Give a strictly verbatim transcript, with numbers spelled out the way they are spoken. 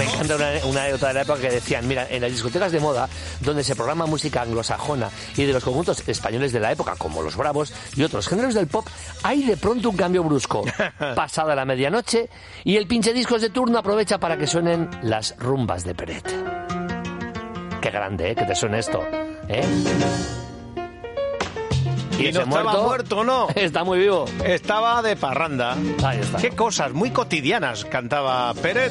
Me encanta una, una anécdota de la época que decían, mira, en las discotecas de moda, donde se programa música anglosajona y de los conjuntos españoles de la época, como los Bravos y otros géneros del pop, hay de pronto un cambio brusco. Pasada la medianoche, y el pinchediscos de turno aprovecha para que suenen las rumbas de Peret. Qué grande, ¿eh? Que te suene esto, ¿eh? Y, y no estaba muerto, muerto, ¿no? Está muy vivo. Estaba de parranda. Ahí está. Qué cosas muy cotidianas cantaba Peret.